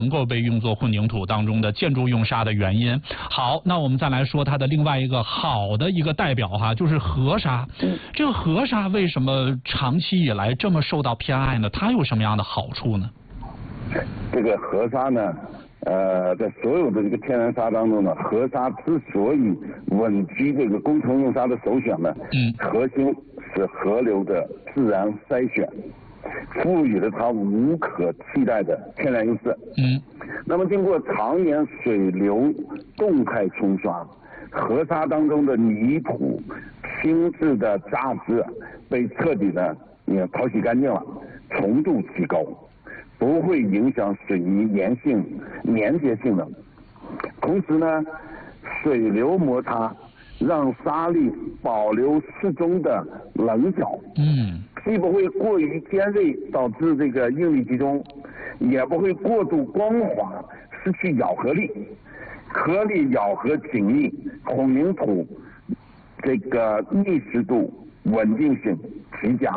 能够被用作混凝土当中的建筑用砂的原因。好，那我们再来说它的另外一个好的一个代表哈，就是河沙。这个河沙为什么长期以来这么受到偏爱呢？它有什么样的好处呢？ 这个河沙呢，在所有的这个天然沙当中呢，河沙之所以稳居这个工程用沙的首选呢，核心是河流的自然筛选，赋予了它无可替代的天然优势。那么经过常年水流动态冲刷，河沙当中的泥土、轻质的渣质被彻底的淘洗干净了，重度提高，不会影响水泥粘结性能。同时呢，水流摩擦让沙粒保留适中的棱角，既不会过于尖锐导致这个应力集中，也不会过度光滑失去咬合力，颗粒咬合紧密，混凝土这个密实度稳定性极佳。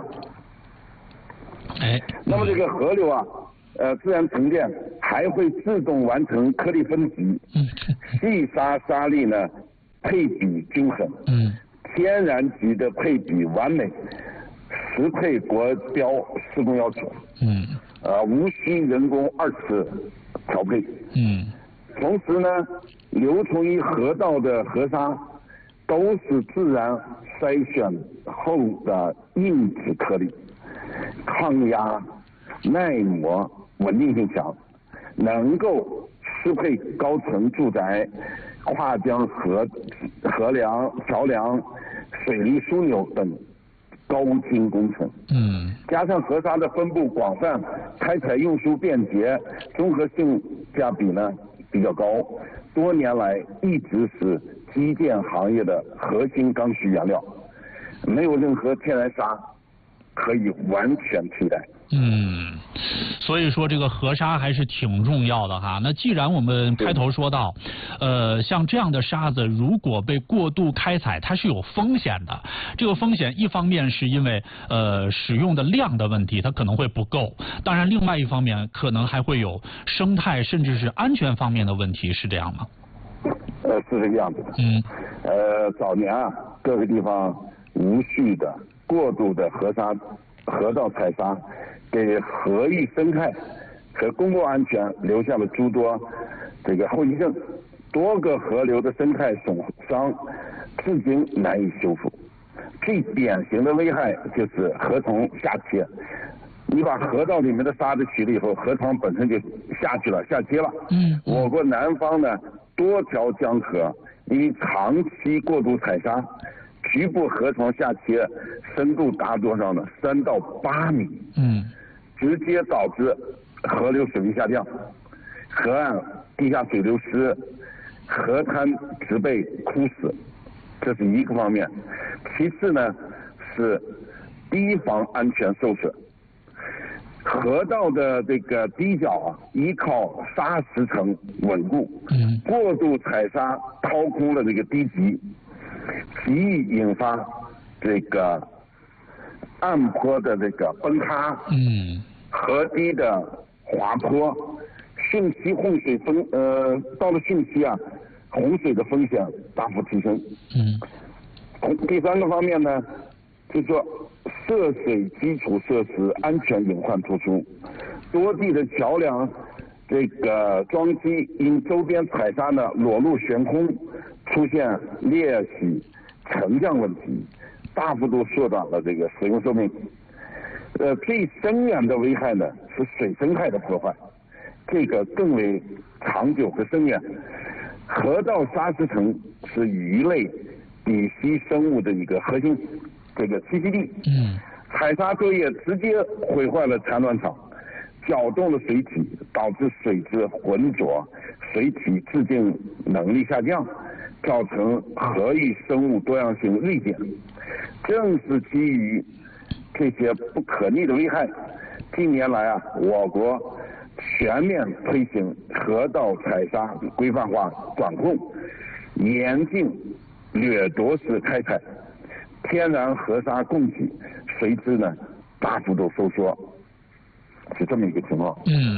那么这个河流啊，自然沉淀还会自动完成颗粒分级，细沙沙粒呢配比均衡，天然级的配比完美，实配国标施工要求，无需人工2次调配，同时呢，流从于河道的河沙都是自然筛选后的硬质颗粒，抗压、耐磨、稳定性强，能够适配高层住宅、跨江河梁、桥梁、水利枢纽等高精工程。加上河沙的分布广泛，开采运输便捷，综合性价比呢比较高，多年来一直是基建行业的核心刚需原料，没有任何天然沙可以完全替代。 所以说这个河沙还是挺重要的哈。那既然我们开头说到，像这样的沙子如果被过度开采，它是有风险的。这个风险一方面是因为使用的量的问题，它可能会不够。当然，另外一方面可能还会有生态甚至是安全方面的问题，是这样吗？ 是这个样子的。早年啊，各个地方无序的、过度的河道采沙，给河域生态和公共安全留下了诸多这个后遗症，多个河流的生态损伤至今难以修复。最典型的危害就是河床下切，你把河道里面的沙子取了以后，河床本身就下切了。我国南方呢，多条江河因为长期过度采沙，局部河床下切深度达多少呢？3到8米，直接导致河流水位下降，河岸地下水流失，河滩植被枯死，这是一个方面。其次呢是堤防安全受损，河道的这个堤角啊，依靠砂石层稳固，过度采沙掏空了这个堤脊，极易引发这个岸坡的这个崩塌，河堤的滑坡，汛期洪水到了汛期啊，洪水的风险大幅提升。第三个方面呢，就是说涉水基础设施安全隐患突出，多地的桥梁这个桩基因周边采沙呢裸露悬空，出现裂隙、沉降问题，大幅度缩短了这个使用寿命。最深远的危害呢是水生态的破坏，这个更为长久和深远。河道砂石层是鱼类、底栖生物的一个核心这个栖息地。采沙作业直接毁坏了产卵场，搅动了水体，导致水质浑浊，水体自净能力下降，造成河域生物多样性锐减。正是基于这些不可逆的危害，近年来啊，我国全面推行河道采沙规范化管控，严禁掠夺式开采，天然河沙供给随之呢大幅度收缩，是这么一个情况。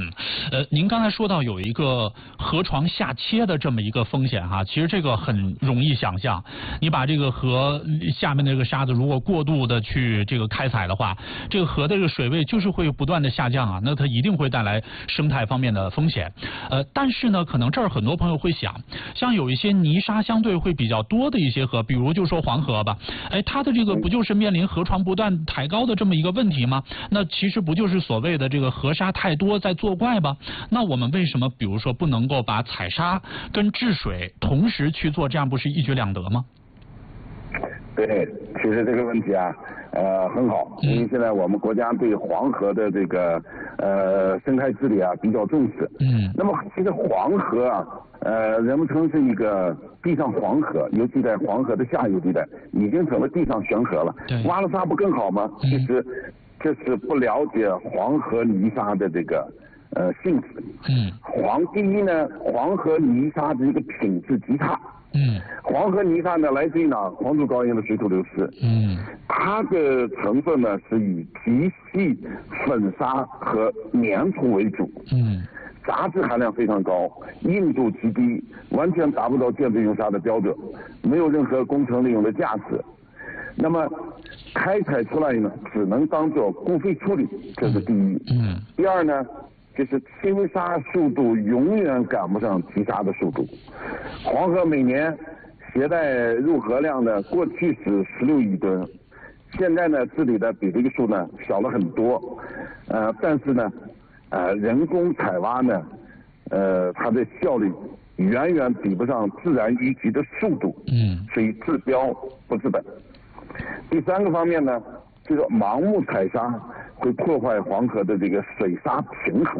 您刚才说到有一个河床下切的这么一个风险哈，其实这个很容易想象，你把这个河下面的这个沙子如果过度的去这个开采的话，这个河的这个水位就是会不断的下降啊，那它一定会带来生态方面的风险。但是呢，可能这儿很多朋友会想，像有一些泥沙相对会比较多的一些河，比如就说黄河吧，它的这个不就是面临河床不断抬高的这么一个问题吗？那其实不就是所谓的这个河沙太多在作怪吗？那我们为什么比如说不能够把采沙跟治水同时去做，这样不是一举两得吗？ 对，其实这个问题啊，很好，因为现在我们国家对黄河的这个生态治理啊比较重视。那么其实黄河啊，人们称是一个地上黄河，尤其在黄河的下游地带，已经成了地上悬河了。挖了沙不更好吗？其实这是不了解黄河泥沙的这个性质。第一呢，黄河泥沙的这个品质极差。黄河泥沙呢来自于哪？黄土高原的水土流失。它的成分呢是以极细粉沙和粘土为主。杂质含量非常高，硬度极低，完全达不到建筑用沙的标准，没有任何工程利用的价值。那么开采出来呢，只能当做固废处理，这是第一。第二呢，就是清沙速度永远赶不上提沙的速度。黄河每年携带入河量呢，过去是16亿吨，现在呢治理的比这个数呢小了很多。但是呢，人工采挖呢，它的效率远远比不上自然淤积的速度。所以治标不治本。第三个方面呢，就是盲目采沙会破坏黄河的这个水沙平衡。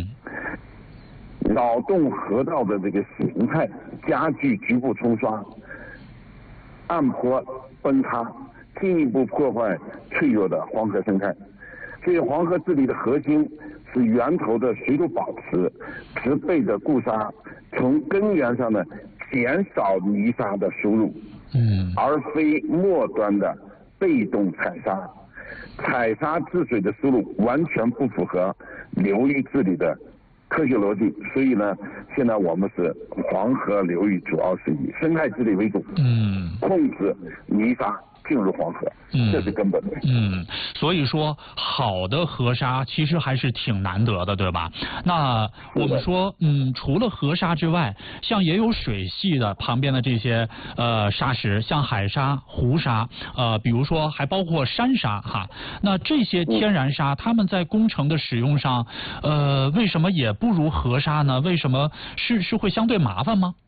扰动河道的这个形态，加剧局部冲刷、暗坡崩塌，进一步破坏脆弱的黄河生态。所以黄河治理的核心是源头的水土保持，植被的固沙，从根源上呢减少泥沙的输入，而非末端的被动采沙。采沙治水的思路完全不符合流域治理的科学逻辑，所以呢，现在我们是黄河流域主要是以生态治理为主，控制泥沙进入黄河，这是根本的。 所以说好的河沙其实还是挺难得的，对吧？那我们说，除了河沙之外，像也有水系的旁边的这些沙石，像海沙、湖沙，比如说还包括山沙哈。那这些天然沙，它们在工程的使用上，为什么也不如河沙呢？为什么是会相对麻烦吗？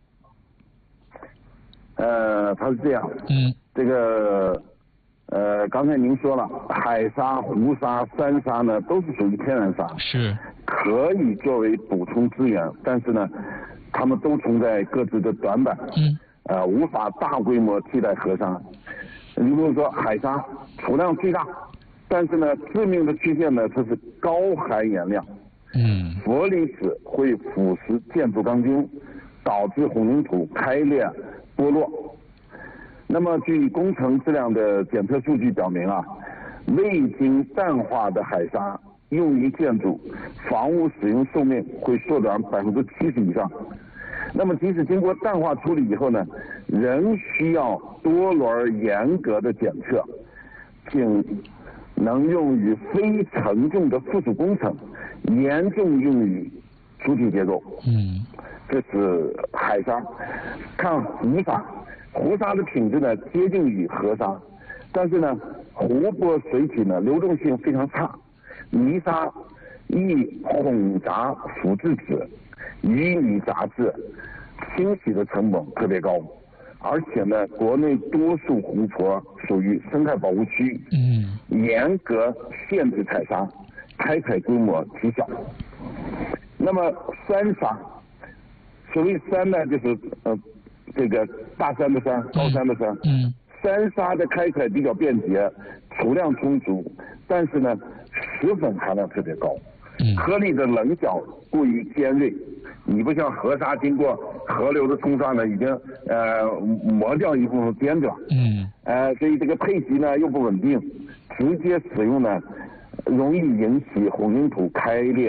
它是这样。这个刚才您说了，海沙、湖沙、山沙呢，都是属于天然沙，是可以作为补充资源，但是呢，它们都存在各自的短板，无法大规模替代河沙。你比如说海沙储量最大，但是呢，致命的缺陷呢，它是高含盐量，氟离子会腐蚀建筑钢筋，导致混凝土开裂剥落。那么据工程质量的检测数据表明啊，未经淡化的海沙用于建筑、房屋使用寿命会缩短70%以上。那么即使经过淡化处理以后呢，仍需要多轮严格的检测，仅能用于非承重的附属工程，严重用于主体结构。这是海沙。看湖沙。湖沙的品质呢接近于河沙，但是呢湖泊水体呢流动性非常差，泥沙易混杂腐质质、淤泥杂质，清洗的成本特别高，而且呢国内多数湖泊属于生态保护区，严格限制采沙，开采规模极小。那么山沙，所谓山呢就是这个大山的山，高山的山。山沙的开采比较便捷，储量充足，但是呢，石粉含量特别高，颗粒的棱角过于尖锐。你不像河沙经过河流的冲刷呢，已经磨掉一部分边角。所以这个配给呢又不稳定，直接使用呢容易引起混凝土开裂、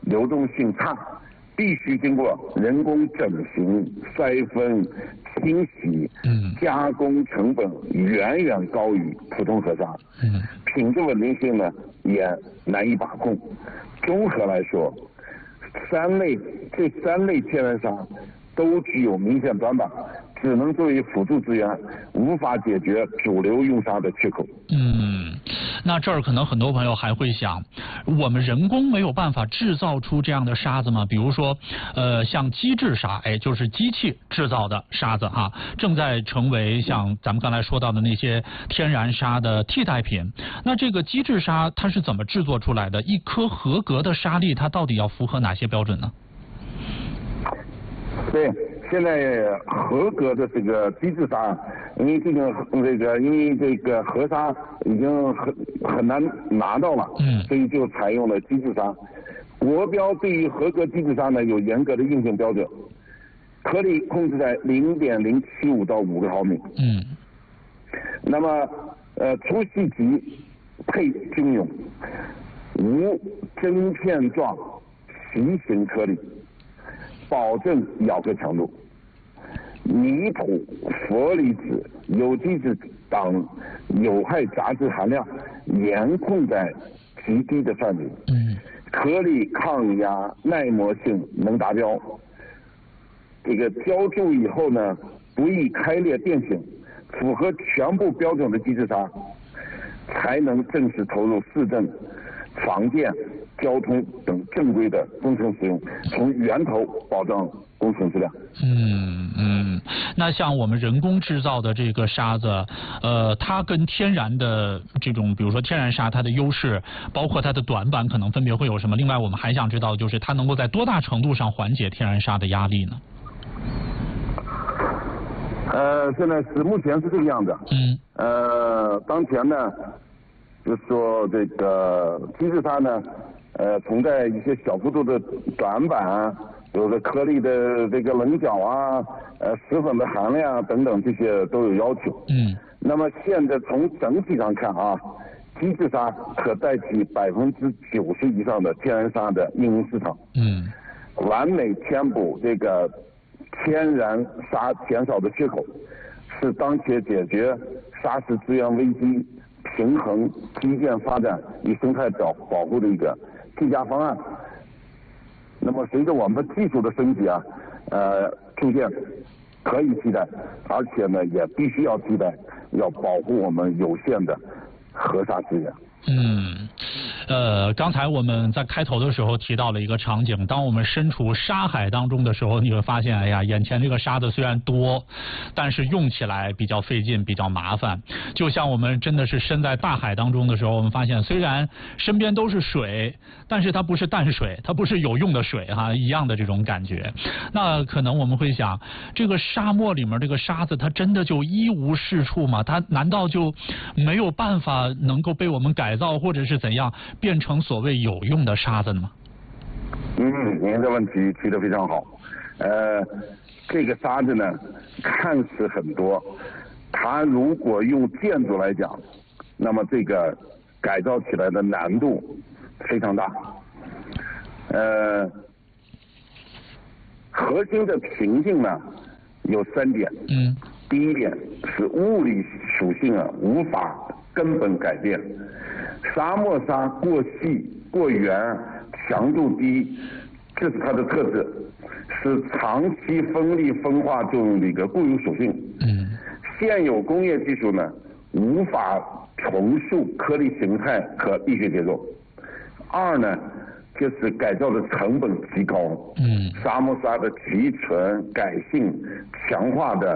流动性差，必须经过人工整形、筛分、清洗，加工成本远远高于普通河沙，品质稳定性呢也难以把控。综合来说，这三类天然砂都具有明显短板，只能作为辅助资源，无法解决主流用砂的缺口。 那这儿可能很多朋友还会想，我们人工没有办法制造出这样的沙子吗？比如说，像机制砂，就是机器制造的沙子哈，正在成为像咱们刚才说到的那些天然砂的替代品。那这个机制砂它是怎么制作出来的？一颗合格的沙粒，它到底要符合哪些标准呢？ 对，现在合格的这个机制砂，因为这个河沙已经很难拿到了，所以就采用了机制砂。国标对于合格机制砂呢有严格的硬性标准，颗粒控制在0.075到5毫米。那么粗细级配均匀，无针片状席形颗粒，保证咬合强度。泥土、氟离子、有机质等有害杂质含量严控在极低的范围，颗粒抗压耐磨性能达标。这个浇筑以后呢，不易开裂变形，符合全部标准的机制砂，才能正式投入市政、房建、交通等正规的工程使用，从源头保障工程质量。 那像我们人工制造的这个沙子，它跟天然的这种，比如说天然砂，它的优势，包括它的短板，可能分别会有什么？另外，我们还想知道，就是它能够在多大程度上缓解天然砂的压力呢？ 现在目前是这个样子。当前呢，就是说这个机制砂呢，存在一些小幅度的短板啊，比如说颗粒的这个棱角啊，石粉的含量等等，这些都有要求。那么现在从整体上看啊，机制砂可带起90%以上的天然砂的应用市场。完美填补这个天然砂减少的缺口，是当前解决砂石资源危机、平衡基建发展与生态保护的一个最佳方案。那么随着我们技术的升级啊，逐渐可以替代，而且呢也必须要替代，要保护我们有限的河沙资源。 刚才我们在开头的时候提到了一个场景，当我们身处沙海当中的时候，你会发现，哎呀，眼前这个沙子虽然多，但是用起来比较费劲，比较麻烦。就像我们真的是身在大海当中的时候，我们发现虽然身边都是水，但是它不是淡水，它不是有用的水哈，一样的这种感觉。那可能我们会想，这个沙漠里面这个沙子，它真的就一无是处吗？它难道就没有办法能够被我们改造，或者是怎样变成所谓有用的沙子呢？ 您的问题提得非常好。这个沙子呢，看似很多，它如果用建筑来讲，那么这个改造起来的难度非常大。核心的瓶颈呢有3点。第一点是物理属性啊无法根本改变，沙漠沙过细过圆，强度低，这是它的特质，是长期风力风化作用的一个固有属性。现有工业技术呢无法重塑颗粒形态和力学结构。2呢就是改造的成本极高。沙漠沙的提纯、改性、强化的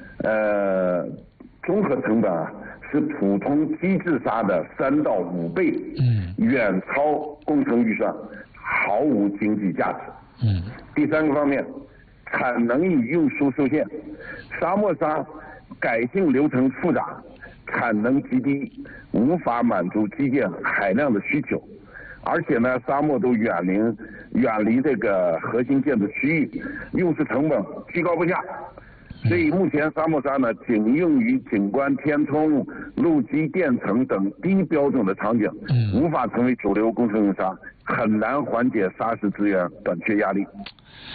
综合成本啊，是普通机制砂的3到5倍，远超工程预算，毫无经济价值。第3个方面，产能与运输受限，沙漠砂改性流程复杂，产能极低，无法满足基建海量的需求。而且呢，沙漠都远离这个核心建筑区域，用时成本居高不下。所以目前沙漠砂呢，仅用于景观填充、路基垫层等低标准的场景，无法成为主流工程用砂， 很难缓解砂石资源短缺压力。